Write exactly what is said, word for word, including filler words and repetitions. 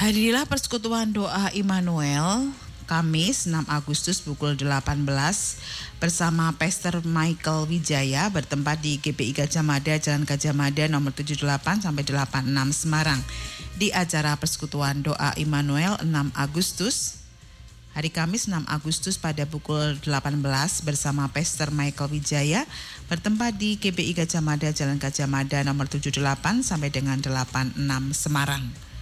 Hadirilah persekutuan doa Immanuel Kamis enam Agustus pukul delapan belas bersama Pastor Michael Wijaya bertempat di G P I Gajah Mada, Jalan Gajah Mada nomor tujuh puluh delapan sampai delapan puluh enam Semarang. Di acara persekutuan doa Immanuel enam Agustus hari Kamis enam Agustus pada pukul delapan belas bersama Pastor Michael Wijaya bertempat di G P I Gajah Mada, Jalan Gajah Mada nomor tujuh puluh delapan sampai dengan delapan puluh enam Semarang.